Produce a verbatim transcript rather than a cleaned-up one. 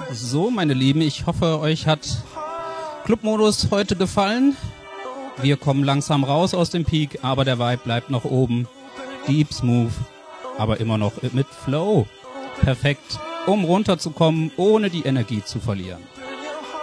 So, meine Lieben, ich hoffe, euch hat Clubmodus heute gefallen. Wir kommen langsam raus aus dem Peak, aber der Vibe bleibt noch oben. Deep Smooth, aber immer noch mit Flow. Perfekt, um runterzukommen, ohne die Energie zu verlieren.